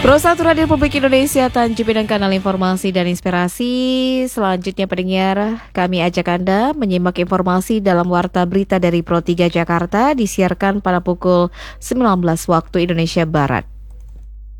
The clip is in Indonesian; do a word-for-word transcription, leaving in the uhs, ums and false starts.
Pro satu Radio Republik Indonesia, Tanjung Pinang, kanal informasi dan inspirasi. Selanjutnya pendengar, kami ajak Anda menyimak informasi dalam Warta Berita dari Pro tiga Jakarta, disiarkan pada pukul sembilan belas waktu Indonesia Barat.